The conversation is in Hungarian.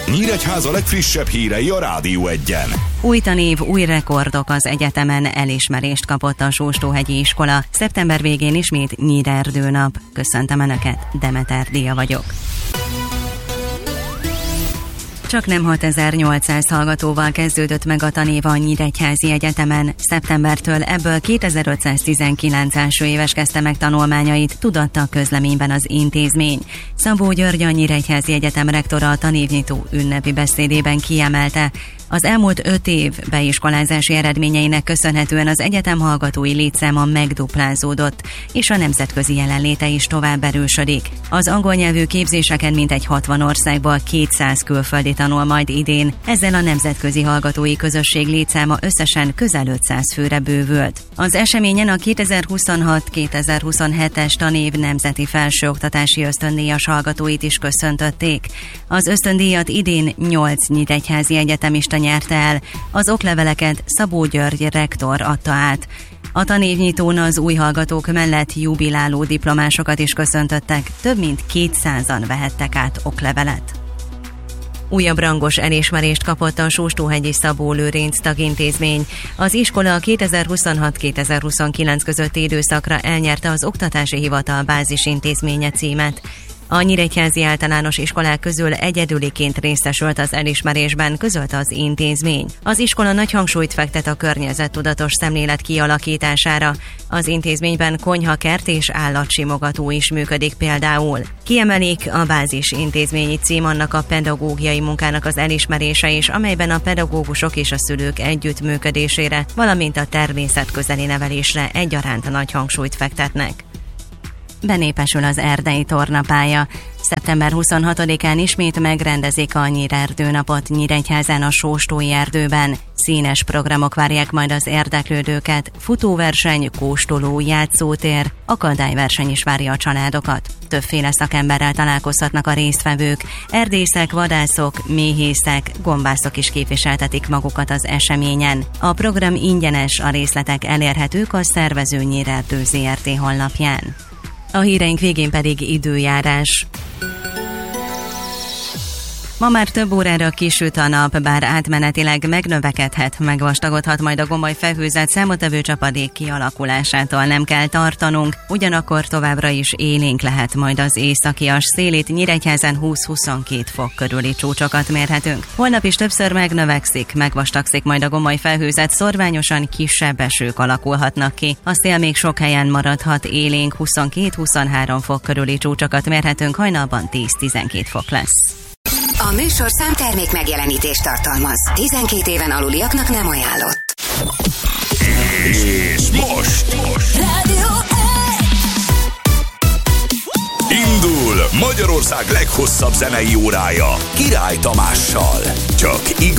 Nyíregyháza legfrissebb hírei a Rádió Egyen. Új tanév, új rekordok az egyetemen, elismerést kapott a Sóstóhegyi iskola. Szeptember végén ismét Nyírerdőnap. Köszöntöm Önöket, Demeter Díja vagyok. Csaknem 6800 hallgatóval kezdődött meg a tanév a Nyíregyházi Egyetemen. Szeptembertől ebből 2519 első éves kezdte meg tanulmányait, tudatta a közleményben az intézmény. Szabó György, a Nyíregyházi Egyetem rektora a tanévnyitó ünnepi beszédében kiemelte, az elmúlt 5 év beiskolázási eredményeinek köszönhetően az egyetem hallgatói létszáma megduplázódott, és a nemzetközi jelenléte is tovább erősödik. Az angol nyelvű képzéseken mintegy 60 országból 200 külföldi tanul majd idén, ezzel a nemzetközi hallgatói közösség létszáma összesen közel 500 főre bővült. Az eseményen a 2026-2027-es tanév nemzeti felsőoktatási ösztöndíjas hallgatóit is köszöntötték. Az ösztöndíjat idén 8 nyíregyházi egyetemista nyerte el, az okleveleket Szabó György rektor adta át. A tanévnyitón az új hallgatók mellett jubiláló diplomásokat is köszöntöttek, több mint 200-an vehettek át oklevelet. Újabb rangos elismerést kapott a Sóstóhegyi Szabó Lőrinc tagintézmény. Az iskola a 2026-2029 közötti időszakra elnyerte az Oktatási Hivatal bázisintézménye címet. A nyíregyházi általános iskolák közül egyedüliként részesült az elismerésben, közölte az intézmény. Az iskola nagy hangsúlyt fektet a környezettudatos szemlélet kialakítására. Az intézményben konyhakert és állatsimogató is működik például. Kiemelik, a bázis intézményi cím annak a pedagógiai munkának az elismerése is, amelyben a pedagógusok és a szülők együttműködésére, valamint a természetközeli nevelésre egyaránt nagy hangsúlyt fektetnek. Benépesül az erdei tornapálya. Szeptember 26-án ismét megrendezik a Nyírerdőnapot Nyíregyházán a Sóstói erdőben. Színes programok várják majd az érdeklődőket, futóverseny, kóstoló, játszótér, akadályverseny is várja a családokat. Többféle szakemberrel találkozhatnak a résztvevők, erdészek, vadászok, méhészek, gombászok is képviseltetik magukat az eseményen. A program ingyenes, a részletek elérhetők a szervező Nyírerdő Zrt. Honlapján. A híreink végén pedig időjárás. Ma már több órára kisüt a nap, bár átmenetileg megnövekedhet, megvastagodhat majd a gomoly felhőzet, számottevő csapadék kialakulásától nem kell tartanunk, ugyanakkor továbbra is élénk lehet majd az északias szélét, Nyíregyházán 20-22 fok körüli csúcsokat mérhetünk. Holnap is többször megnövekszik, megvastagszik majd a gomoly felhőzet, szorványosan kisebb esők alakulhatnak ki. A szél még sok helyen maradhat élénk, 22-23 fok körüli csúcsokat mérhetünk, hajnalban 10-12 fok lesz. A műsor számtermék megjelenítést tartalmaz. 12 éven aluliaknak nem ajánlott. És most Rádió indul Magyarország leghosszabb zenei órája Király Tamással. Csak